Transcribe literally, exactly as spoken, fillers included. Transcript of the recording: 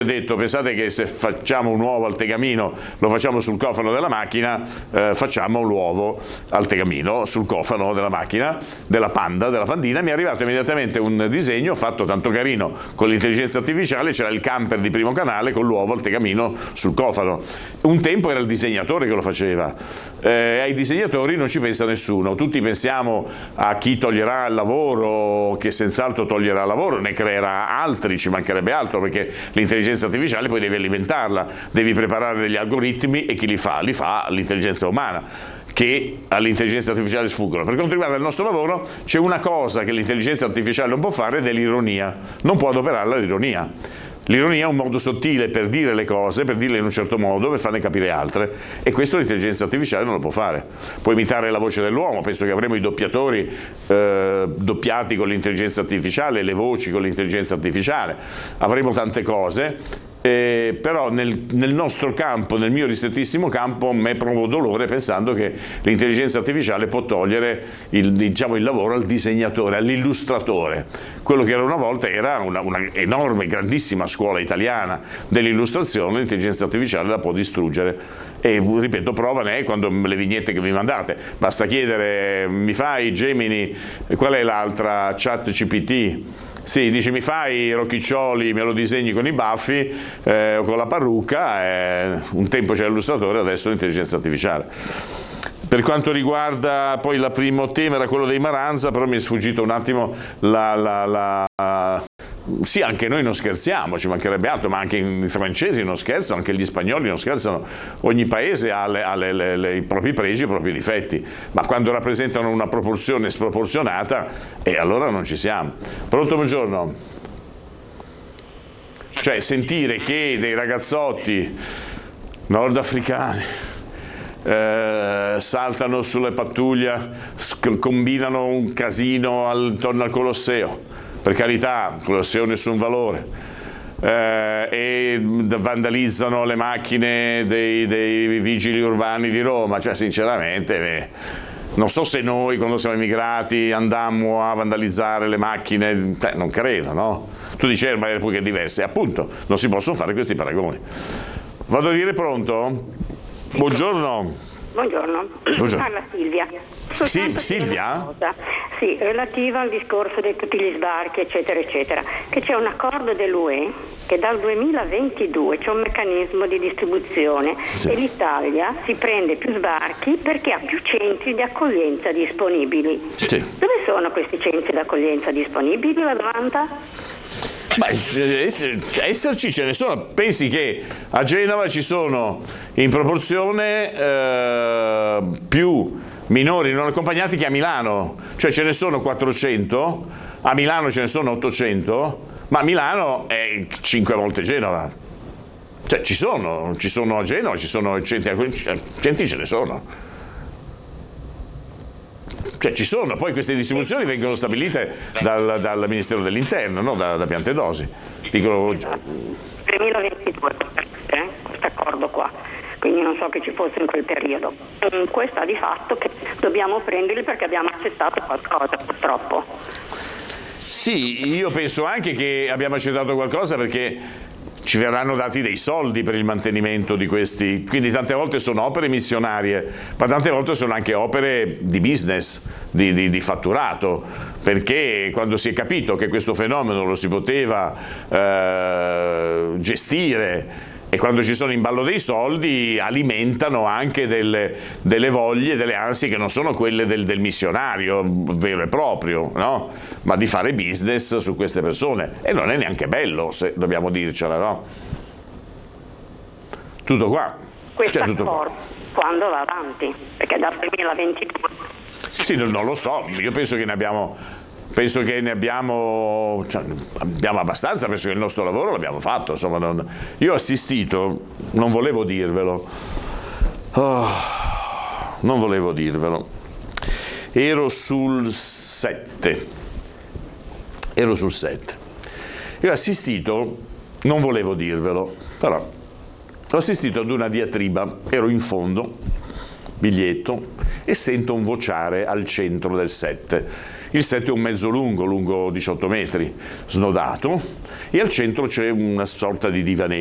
detto, pensate che se facciamo un uovo al tegamino lo facciamo sul cofano della macchina, eh, facciamo l'uovo al tegamino sul cofano della macchina, della Panda, della Pandina. Mi è arrivato immediatamente un disegno fatto tanto carino con l'intelligenza artificiale, c'era il camper di Primo Canale con l'uovo al tegamino sul cofano. Un tempo era il disegnatore che lo faceva, eh, ai disegnatori non ci pensa nessuno, tutti pensiamo a chi toglierà il lavoro, che senz'altro toglierà il lavoro, ne creerà altri, ci mancherebbe altro, perché l'intelligenza artificiale poi devi alimentarla, devi preparare degli algoritmi e chi li fa? Li fa l'intelligenza umana, che all'intelligenza artificiale sfuggono. Per quanto riguarda il nostro lavoro c'è una cosa che l'intelligenza artificiale non può fare ed è l'ironia, non può adoperare l'ironia. L'ironia è un modo sottile per dire le cose, per dirle in un certo modo, per farne capire altre, e questo l'intelligenza artificiale non lo può fare. Può imitare la voce dell'uomo, penso che avremo i doppiatori eh, doppiati con l'intelligenza artificiale, le voci con l'intelligenza artificiale, avremo tante cose. Eh, però nel, nel nostro campo, nel mio ristrettissimo campo, me provo dolore pensando che l'intelligenza artificiale può togliere il, diciamo, il lavoro al disegnatore, all'illustratore. Quello che era una volta era una, una enorme, grandissima scuola italiana dell'illustrazione, l'intelligenza artificiale la può distruggere. E ripeto, prova ne è quando le vignette che mi mandate, basta chiedere, mi fai Gemini, qual è l'altra, ChatGPT? Sì, dice mi fai Rocchiccioli, me lo disegni con i baffi eh, o con la parrucca, eh, un tempo c'era l'illustratore, adesso l'intelligenza artificiale. Per quanto riguarda poi il primo tema era quello dei Maranza, però mi è sfuggito un attimo la... la, la sì, anche noi non scherziamo, ci mancherebbe altro, ma anche i francesi non scherzano, anche gli spagnoli non scherzano, ogni paese ha, le, ha le, le, le, i propri pregi e i propri difetti, ma quando rappresentano una proporzione sproporzionata, e eh, allora non ci siamo. Pronto, buongiorno. Cioè, sentire che dei ragazzotti nordafricani Eh, saltano sulle pattuglie, combinano un casino al, intorno al Colosseo, per carità, il Colosseo nessun valore, eh, e vandalizzano le macchine dei, dei vigili urbani di Roma, cioè sinceramente eh, non so se noi quando siamo immigrati andammo a vandalizzare le macchine, eh, non credo, no? Tu dici eh, ma è Repubblica diverse, appunto, non si possono fare questi paragoni. Vado a dire pronto? Buongiorno. Buongiorno. Buongiorno. Parla Silvia. Sì, Silvia? Sì, relativa al discorso di tutti gli sbarchi, eccetera, eccetera, che c'è un accordo dell'U E che dal duemilaventidue c'è un meccanismo di distribuzione, sì, e l'Italia si prende più sbarchi perché ha più centri di accoglienza disponibili. Sì. Dove sono questi centri di accoglienza disponibili, la domanda? Ma esserci ce ne sono, pensi che a Genova ci sono in proporzione eh, più minori non accompagnati che a Milano, cioè ce ne sono quattrocento, a Milano ce ne sono ottocento, ma Milano è cinque volte Genova, cioè ci sono, ci sono a Genova, ci sono centri, centri ce ne sono. Cioè ci sono, poi queste distribuzioni vengono stabilite dal, dal Ministero dell'Interno, no? da, da Piantedosi. Dicono... duemilaventidue, eh, questo accordo qua, quindi non so che ci fosse in quel periodo. Comunque sta di fatto che dobbiamo prenderli perché abbiamo accettato qualcosa, purtroppo. Sì, io penso anche che abbiamo accettato qualcosa perché ci verranno dati dei soldi per il mantenimento di questi, quindi tante volte sono opere missionarie, ma tante volte sono anche opere di business, di, di, di fatturato, perché quando si è capito che questo fenomeno lo si poteva eh, gestire, e quando ci sono in ballo dei soldi alimentano anche delle, delle voglie, delle ansie che non sono quelle del, del missionario vero e proprio, no? Ma di fare business su queste persone, e non è neanche bello, se dobbiamo dircela, no? Tutto qua. Questo cioè, tutto accordo qua. Quando va avanti? Perché dal duemilaventidue. Sì, non, non lo so, io penso che ne abbiamo... Penso che ne abbiamo, cioè, abbiamo abbastanza, penso che il nostro lavoro l'abbiamo fatto. Insomma, non, io ho assistito, non volevo dirvelo, oh, non volevo dirvelo, ero sul sette, ero sul sette, io ho assistito, non volevo dirvelo, però ho assistito ad una diatriba, ero in fondo, biglietto, e sento un vociare al centro del sette, il set è un mezzo lungo, lungo diciotto metri, snodato, e al centro c'è una sorta di divanetto